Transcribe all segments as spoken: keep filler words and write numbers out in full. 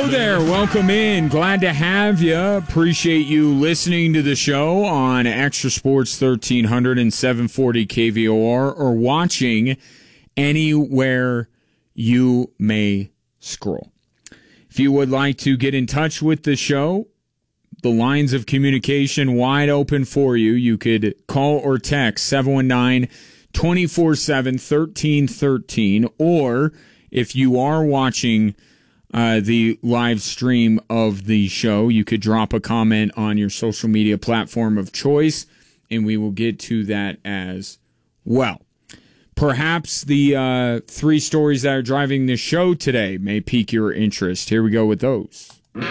Hello there. Welcome in. Glad to have you. Appreciate you listening to the show on Extra Sports thirteen hundred and seven forty K V O R or watching anywhere you may scroll. If you would like to get in touch with the show, the lines of communication wide open for you. You could call or text seven one nine, two four seven, one three one three, or if you are watching uh, the live stream of the show, you could drop a comment on your social media platform of choice, and we will get to that as well. Perhaps the uh, three stories that are driving the show today may pique your interest. Here we go with those.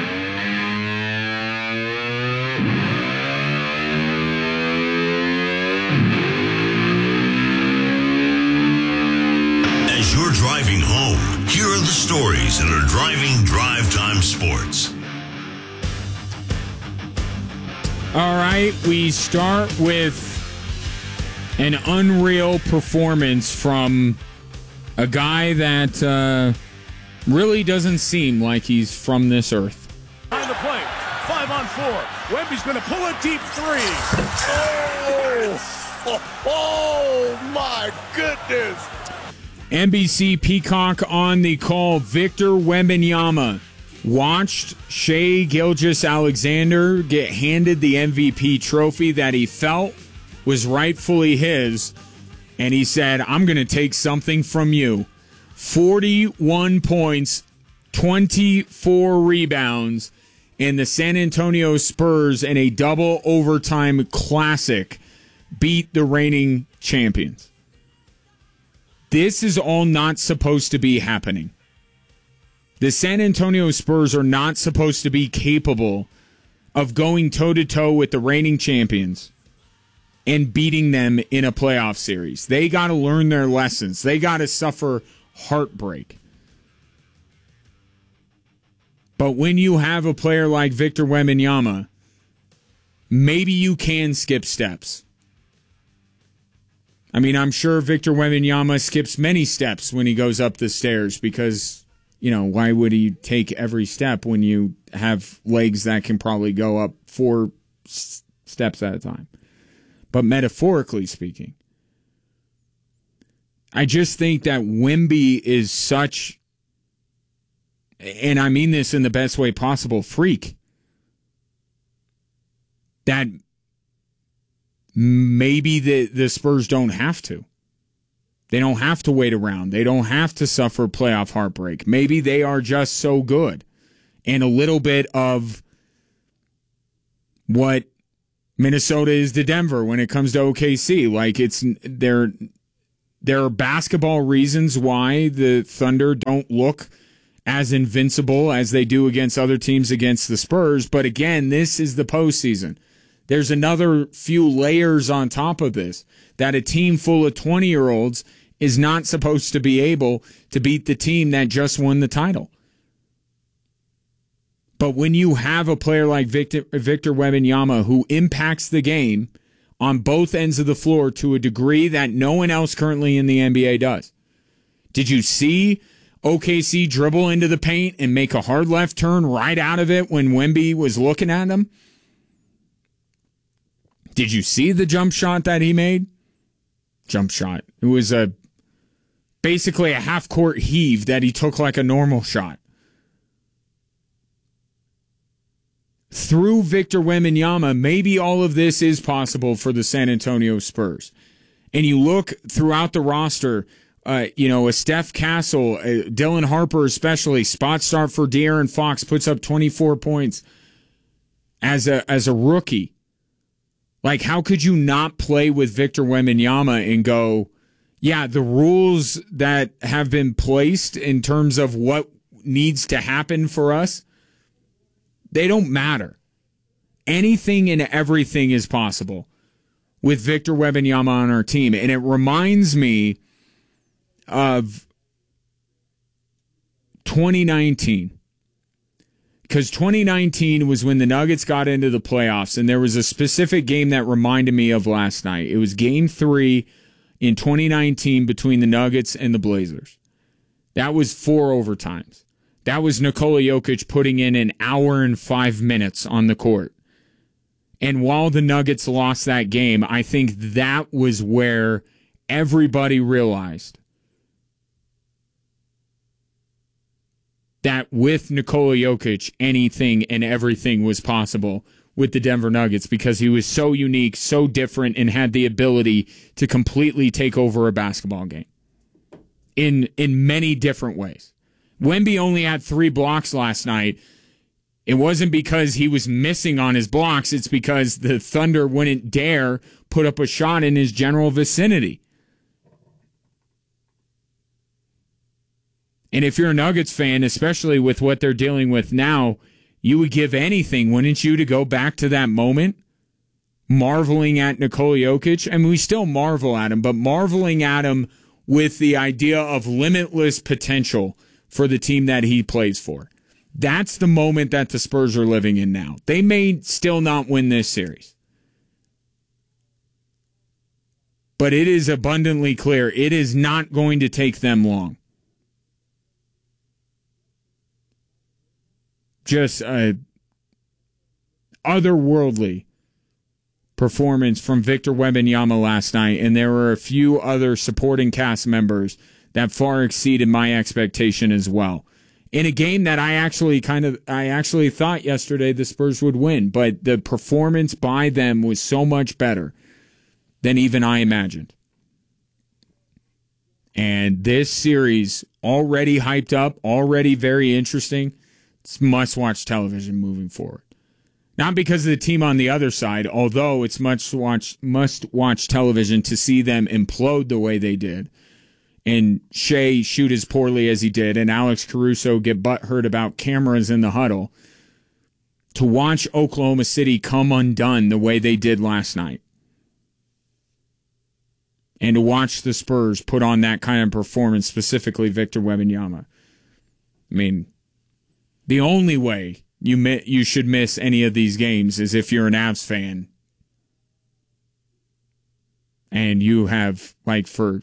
As you're driving home, here are the stories that are driving Drive Time Sports. All right, we start with an unreal performance from a guy that uh, really doesn't seem like he's from this earth. On the plate, five on four. Wemby's going to pull a deep three. Oh, oh, oh my goodness. N B C Peacock on the call. Victor Wembanyama watched Shai Gilgeous-Alexander get handed the M V P trophy that he felt was rightfully his, and he said, I'm going to take something from you. forty-one points, twenty-four rebounds, and the San Antonio Spurs in a double overtime classic beat the reigning champions. This is all not supposed to be happening. The San Antonio Spurs are not supposed to be capable of going toe-to-toe with the reigning champions and beating them in a playoff series. They got to learn their lessons. They got to suffer heartbreak. But when you have a player like Victor Wembanyama, maybe you can skip steps. I mean, I'm sure Victor Wembanyama skips many steps when he goes up the stairs because, you know, why would he take every step when you have legs that can probably go up four s- steps at a time? But metaphorically speaking, I just think that Wemby is such, and I mean this in the best way possible, freak, that maybe the, the Spurs don't have to. They don't have to wait around. They don't have to suffer playoff heartbreak. Maybe they are just so good. And a little bit of what Minnesota is to Denver when it comes to O K C. Like, it's there, there are basketball reasons why the Thunder don't look as invincible as they do against other teams against the Spurs. But again, this is the postseason. There's another few layers on top of this, that a team full of twenty-year-olds is not supposed to be able to beat the team that just won the title. But when you have a player like Victor, Victor Wembanyama who impacts the game on both ends of the floor to a degree that no one else currently in the N B A does. Did you see O K C dribble into the paint and make a hard left turn right out of it when Wemby was looking at him? Did you see the jump shot that he made? Jump shot. It was a basically a half-court heave that he took like a normal shot. Through Victor Wembanyama, maybe all of this is possible for the San Antonio Spurs. And you look throughout the roster, uh, you know, a Steph Castle, uh, Dylan Harper especially, spot start for De'Aaron Fox, puts up twenty-four points as a as a rookie. Like, how could you not play with Victor Wembanyama and go, yeah, the rules that have been placed in terms of what needs to happen for us, they don't matter. Anything and everything is possible with Victor Wembanyama on our team. And it reminds me of twenty nineteen. Because twenty nineteen was when the Nuggets got into the playoffs, and there was a specific game that reminded me of last night. It was game three in twenty nineteen between the Nuggets and the Blazers. That was four overtimes. That was Nikola Jokic putting in an hour and five minutes on the court. And while the Nuggets lost that game, I think that was where everybody realized that with Nikola Jokic, anything and everything was possible with the Denver Nuggets because he was so unique, so different, and had the ability to completely take over a basketball game in in many different ways. Wemby only had three blocks last night. It wasn't because he was missing on his blocks. It's because the Thunder wouldn't dare put up a shot in his general vicinity. And if you're a Nuggets fan, especially with what they're dealing with now, you would give anything, wouldn't you, to go back to that moment? Marveling at Nikola Jokic. I mean, we still marvel at him, but marveling at him with the idea of limitless potential for the team that he plays for. That's the moment that the Spurs are living in now. They may still not win this series. But it is abundantly clear it is not going to take them long. Just a otherworldly performance from Victor Wembanyama last night, and there were a few other supporting cast members that far exceeded my expectation as well. In a game that I actually kind of, I actually thought yesterday the Spurs would win, but the performance by them was so much better than even I imagined. And this series already hyped up, already very interesting. It's must-watch television moving forward. Not because of the team on the other side, although it's must-watch must-watch television to see them implode the way they did, and Shea shoot as poorly as he did, and Alex Caruso get butthurt about cameras in the huddle, to watch Oklahoma City come undone the way they did last night. And to watch the Spurs put on that kind of performance, specifically Victor Wembanyama. I mean, the only way you mi- you should miss any of these games is if you're an Avs fan and you have, like, for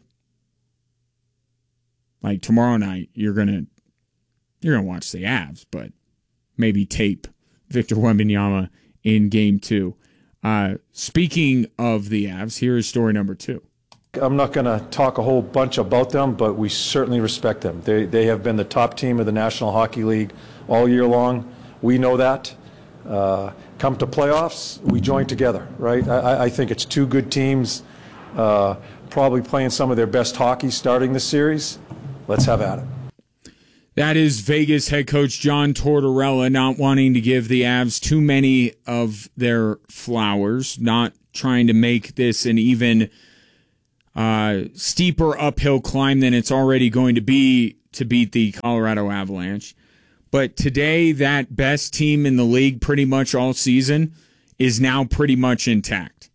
like tomorrow night, you're gonna you're gonna watch the Avs, but maybe tape Victor Wembanyama in game two. Uh, speaking of the Avs, here is story number two. I'm not going to talk a whole bunch about them, but we certainly respect them. They they have been the top team of the National Hockey League all year long. We know that. Uh, come to playoffs, we join together, right? I, I think it's two good teams, uh, probably playing some of their best hockey starting this series. Let's have at it. That is Vegas head coach John Tortorella not wanting to give the Avs too many of their flowers, not trying to make this an even uh, steeper uphill climb than it's already going to be to beat the Colorado Avalanche. But today, that best team in the league pretty much all season is now pretty much intact.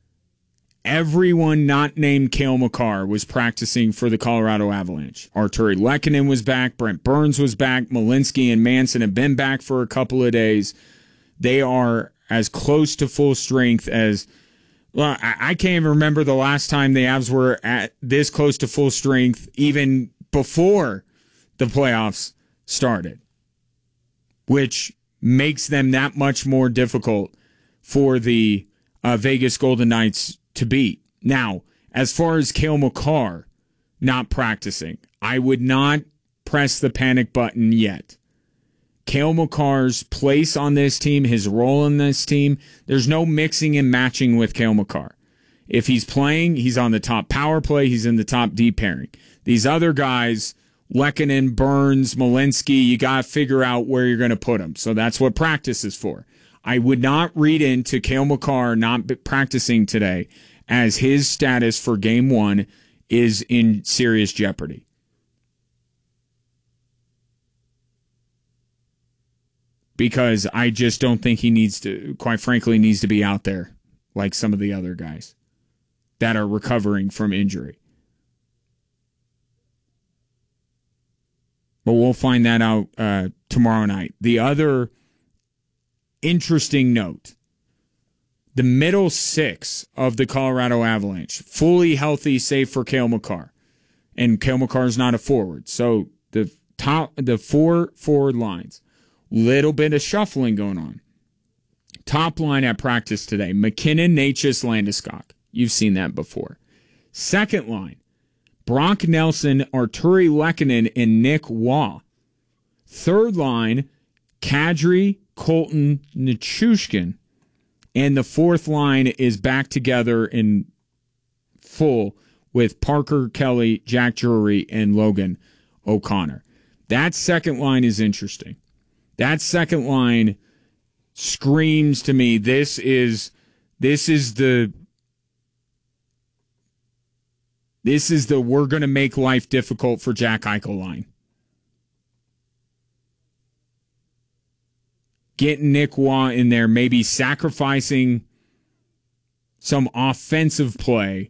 Everyone not named Cale Makar was practicing for the Colorado Avalanche. Arturi Lehkonen was back. Brent Burns was back. Malinsky and Manson have been back for a couple of days. They are as close to full strength as... Well, I can't even remember the last time the Avs were at this close to full strength, even before the playoffs started, which makes them that much more difficult for the uh, Vegas Golden Knights to beat. Now, as far as Cale Makar not practicing, I would not press the panic button yet. Cale Makar's place on this team, his role in this team, there's no mixing and matching with Cale Makar. If he's playing, he's on the top power play, he's in the top D pairing. These other guys, Lehkonen, Burns, Malinsky, you got to figure out where you're going to put them. So that's what practice is for. I would not read into Cale Makar not practicing today as his status for game one is in serious jeopardy. Because I just don't think he needs to, quite frankly, needs to be out there like some of the other guys that are recovering from injury. But we'll find that out uh, tomorrow night. The other interesting note, the middle six of the Colorado Avalanche, fully healthy save for Cale Makar. And Cale Makar is not a forward. So the top the four forward lines. Little bit of shuffling going on. Top line at practice today, McKinnon, Necas, Landeskog. You've seen that before. Second line, Brock Nelson, Arturi Lehkonen, and Nick Waugh. Third line, Kadri, Colton, Nichushkin. And the fourth line is back together in full with Parker Kelly, Jack Drury, and Logan O'Connor. That second line is interesting. That second line screams to me, this is this is the this is the we're going to make life difficult for Jack Eichel line. Getting Nick Waugh in there, maybe sacrificing some offensive play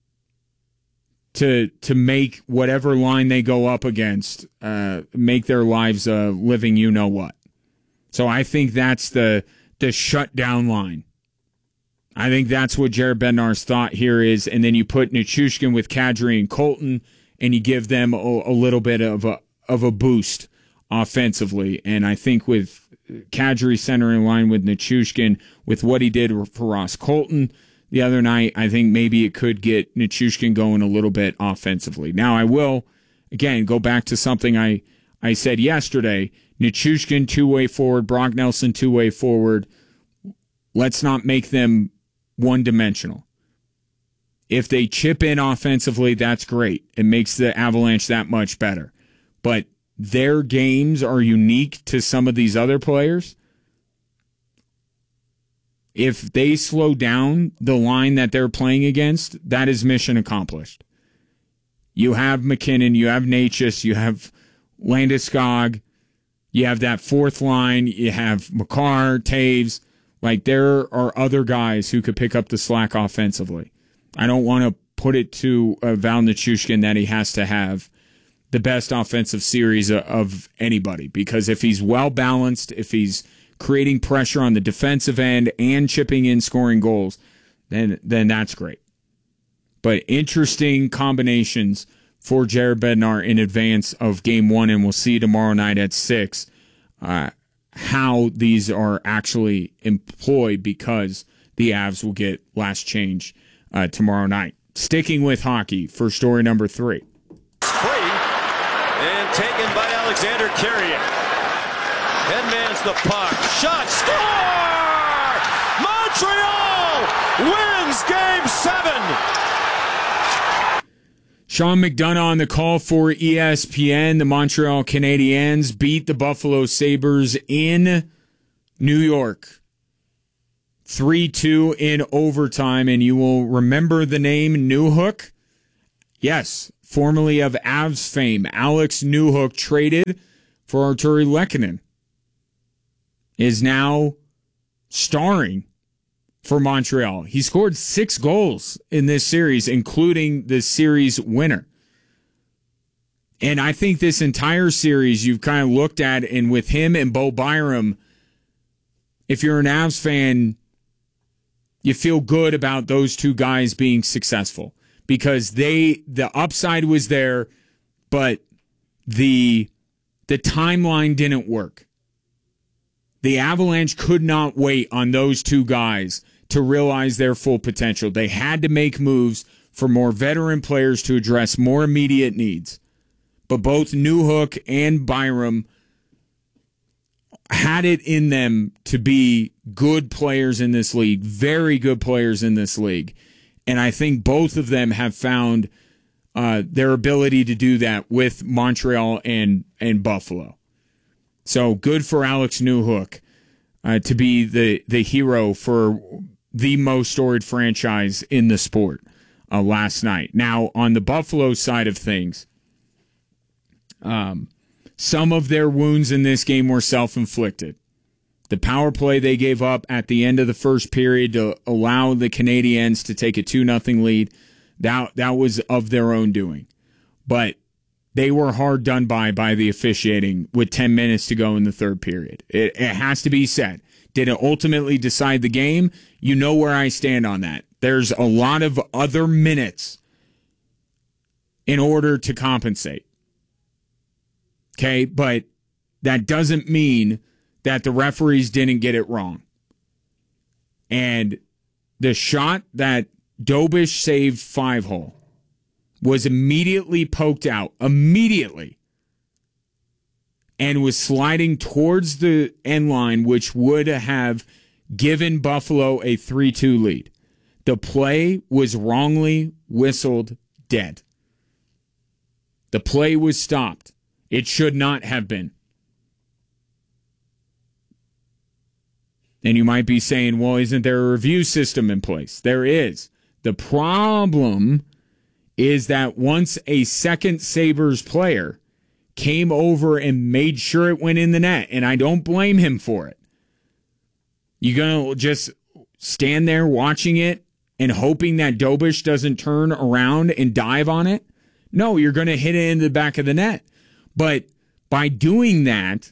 to to make whatever line they go up against uh, make their lives a living you-know-what. So I think that's the the shutdown line. I think that's what Jared Bednar's thought here is, and then you put Nichushkin with Kadri and Colton, and you give them a, a little bit of a of a boost offensively. And I think with Kadri center in line with Nichushkin, with what he did for Ross Colton the other night, I think maybe it could get Nichushkin going a little bit offensively. Now, I will, again, go back to something I, I said yesterday. Nichushkin, two-way forward. Brock Nelson, two-way forward. Let's not make them one-dimensional. If they chip in offensively, that's great. It makes the Avalanche that much better. But their games are unique to some of these other players. If they slow down the line that they're playing against, that is mission accomplished. You have McKinnon, you have Necas, you have Landeskog, you have that fourth line, you have Makar, Taves. Like, there are other guys who could pick up the slack offensively. I don't want to put it to uh, Val Nichushkin that he has to have the best offensive series of, of anybody, because if he's well-balanced, if he's creating pressure on the defensive end and chipping in scoring goals, then then that's great. But interesting combinations for Jared Bednar in advance of game one, and we'll see tomorrow night at six uh, how these are actually employed, because the Avs will get last change uh, tomorrow night. Sticking with hockey for story number three. Free and taken by Alexander Carrier. Headman's the puck. Shot. Score! Montreal wins game seven. Sean McDonough on the call for E S P N. The Montreal Canadiens beat the Buffalo Sabres in New York. three two in overtime, and you will remember the name Newhook. Yes, formerly of Avs fame, Alex Newhook traded for Arturi Lehkonen, is now starring for Montreal. He scored six goals in this series, including the series winner. And I think this entire series you've kind of looked at, and with him and Bo Byram, if you're an Avs fan, you feel good about those two guys being successful, because they the upside was there, but the the timeline didn't work. The Avalanche could not wait on those two guys to realize their full potential. They had to make moves for more veteran players to address more immediate needs. But both Newhook and Byram had it in them to be good players in this league, very good players in this league. And I think both of them have found uh, their ability to do that with Montreal and, and Buffalo. So good for Alex Newhook uh, to be the, the hero for the most storied franchise in the sport uh, last night. Now, on the Buffalo side of things, um, some of their wounds in this game were self-inflicted. The power play they gave up at the end of the first period to allow the Canadiens to take a two nothing lead, that, that was of their own doing. But they were hard done by by the officiating with ten minutes to go in the third period. It, it has to be said. Did it ultimately decide the game? You know where I stand on that. There's a lot of other minutes in order to compensate. Okay, but that doesn't mean that the referees didn't get it wrong. And the shot that Dobish saved five hole was immediately poked out, immediately, and was sliding towards the end line, which would have given Buffalo a three two lead. The play was wrongly whistled dead. The play was stopped. It should not have been. And you might be saying, well, isn't there a review system in place? There is. The problem is that once a second Sabres player came over and made sure it went in the net, and I don't blame him for it, you going to just stand there watching it and hoping that Dobish doesn't turn around and dive on it? No, you're going to hit it into the back of the net. But by doing that,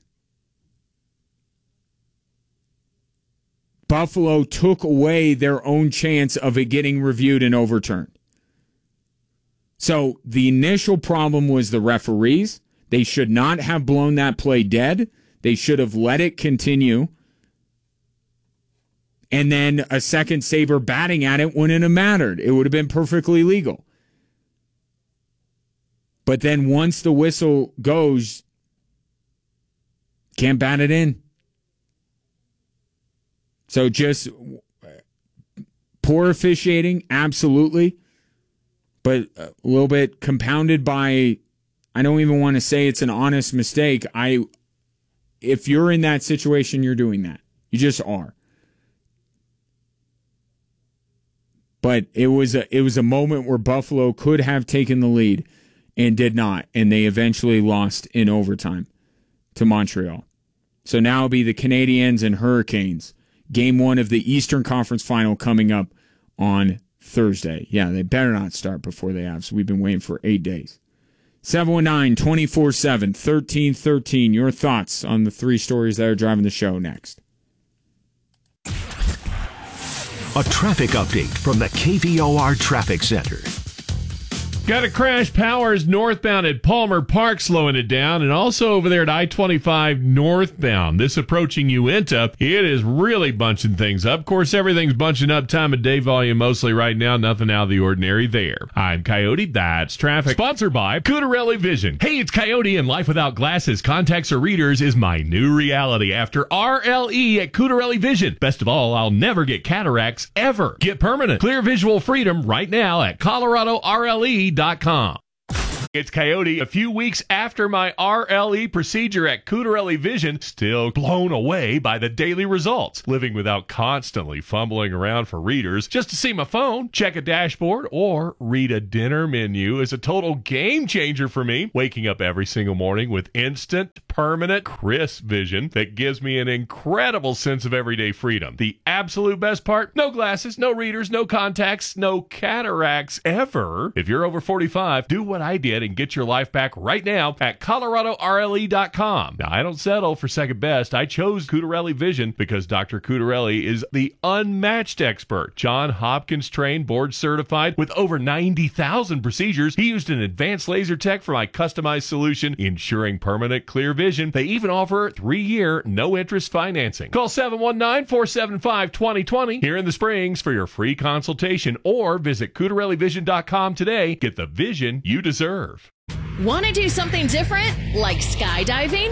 Buffalo took away their own chance of it getting reviewed and overturned. So the initial problem was the referees. They should not have blown that play dead. They should have let it continue. And then a second Sabre batting at it wouldn't have mattered. It would have been perfectly legal. But then once the whistle goes, can't bat it in. So just poor officiating, absolutely. But a little bit compounded by, I don't even want to say it's an honest mistake. I, if you're in that situation, you're doing that. You just are. But it was a it was a moment where Buffalo could have taken the lead and did not, and they eventually lost in overtime to Montreal. So now it'll be the Canadiens and Hurricanes. Game one of the Eastern Conference Final coming up on Thursday. Yeah, they better not start before they have, so we've been waiting for eight days. seven one nine, two four seven, one three one three. Your thoughts on the three stories that are driving the show next. A traffic update from the K V O R Traffic Center. Got a crash, Powers northbound at Palmer Park slowing it down, and also over there at I twenty-five northbound. This approaching Uinta, it is really bunching things up. Of course, everything's bunching up time of day volume mostly right now. Nothing out of the ordinary there. I'm Coyote. That's traffic. Sponsored by Cutarelli Vision. Hey, it's Coyote, and life without glasses, contacts, or readers is my new reality after R L E at Cutarelli Vision. Best of all, I'll never get cataracts ever. Get permanent clear visual freedom right now at Colorado R L E dot com. It's Coyote. A few weeks after my R L E procedure at Cutarelli Vision, still blown away by the daily results. Living without constantly fumbling around for readers just to see my phone, check a dashboard, or read a dinner menu is a total game changer for me. Waking up every single morning with instant, permanent, crisp vision that gives me an incredible sense of everyday freedom. The absolute best part? No glasses, no readers, no contacts, no cataracts ever. If you're over forty-five, do what I did and get your life back right now at Colorado R L E dot com. Now, I don't settle for second best. I chose Cutarelli Vision because Doctor Cutarelli is the unmatched expert. John Hopkins trained, board certified with over ninety thousand procedures. He used an advanced laser tech for my customized solution, ensuring permanent clear vision. They even offer three-year no-interest financing. Call seven one nine, four seven five, two zero two zero here in the Springs for your free consultation, or visit Cutarelli Vision dot com today. Get the vision you deserve. Want to do something different, like skydiving?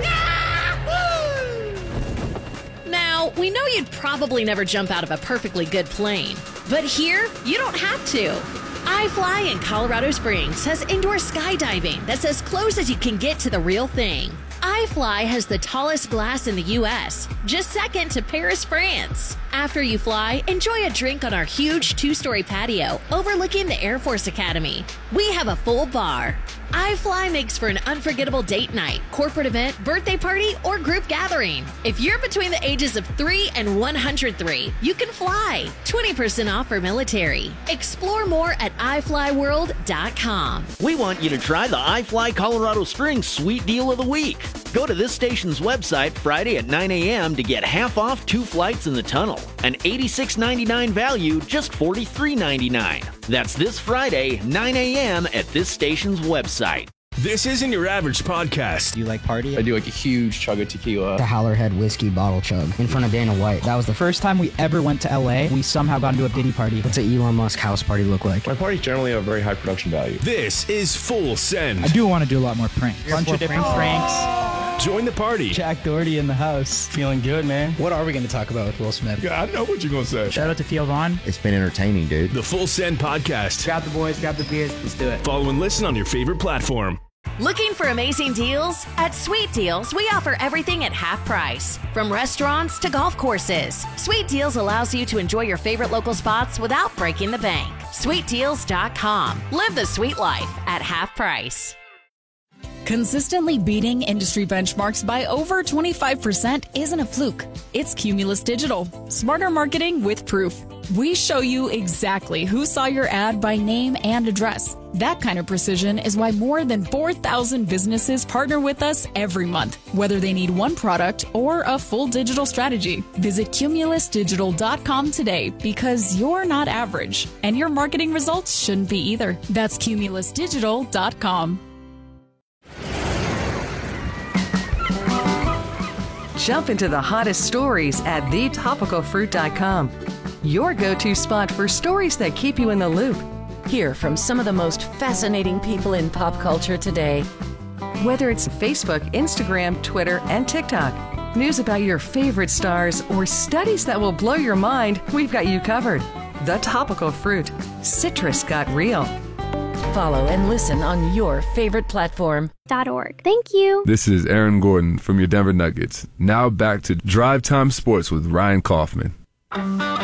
Now, we know you'd probably never jump out of a perfectly good plane, but here, you don't have to. iFly in Colorado Springs has indoor skydiving that's as close as you can get to the real thing. iFly has the tallest glass in the U S, just second to Paris, France. After you fly, enjoy a drink on our huge two-story patio overlooking the Air Force Academy. We have a full bar. iFly makes for an unforgettable date night, corporate event, birthday party, or group gathering. If you're between the ages of three and one hundred three, you can fly. twenty percent off for military. Explore more at i fly world dot com. We want you to try the iFly Colorado Springs Sweet Deal of the Week. Go to this station's website Friday at nine a.m. to get half off two flights in the tunnel. An eighty-six ninety-nine value, just forty-three ninety-nine. That's this Friday, nine a.m. at this station's website. This isn't your average podcast. Do you like party? I do like a huge chug of tequila. The Howlerhead whiskey bottle chug in front of Dana White. That was the first time we ever went to L A. We somehow got into a Diddy party. What's an Elon Musk house party look like? My parties generally have very high production value. This is Full Send. I do want to do a lot more pranks. A bunch of different pranks. Join the party. Jack Doherty in the house. Feeling good, man. What are we going to talk about with Will Smith? Yeah, I know what you're going to say. Shout out to Theo Vaughn. It's been entertaining, dude. The Full Send Podcast. Grab the boys, grab the beers. Let's do it. Follow and listen on your favorite platform. Looking for amazing deals? At Sweet Deals, we offer everything at half price. From restaurants to golf courses, Sweet Deals allows you to enjoy your favorite local spots without breaking the bank. sweet deals dot com. Live the sweet life at half price. Consistently beating industry benchmarks by over twenty-five percent isn't a fluke. It's Cumulus Digital. Smarter marketing with proof. We show you exactly who saw your ad by name and address. That kind of precision is why more than four thousand businesses partner with us every month, whether they need one product or a full digital strategy. Visit cumulus digital dot com today because you're not average, and your marketing results shouldn't be either. That's cumulus digital dot com. Jump into the hottest stories at the topical fruit dot com. Your go-to spot for stories that keep you in the loop. Hear from some of the most fascinating people in pop culture today. Whether it's Facebook, Instagram, Twitter, and TikTok, news about your favorite stars, or studies that will blow your mind, we've got you covered. The Topical Fruit. Citrus got real. Follow and listen on your favorite platform. .org. Thank you. This is Aaron Gordon from your Denver Nuggets. Now back to Drive Time Sports with Ryan Kaufman.